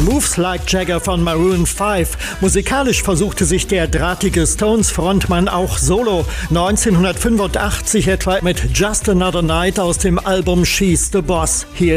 Moves Like Jagger von Maroon 5. Musikalisch versuchte sich der drahtige Stones-Frontmann auch solo. 1985 etwa mit Just Another Night aus dem Album She's the Boss. Hier